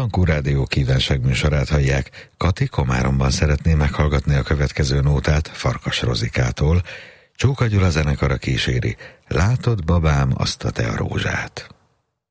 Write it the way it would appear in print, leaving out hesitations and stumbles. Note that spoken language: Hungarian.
Ankó Rádió kívánság műsorát hallják. Kati Komáromban szeretné meghallgatni a következő nótát Farkas Rozikától. Csóka Gyula zenekara kíséri. Látod, babám, azt a te a rózsát.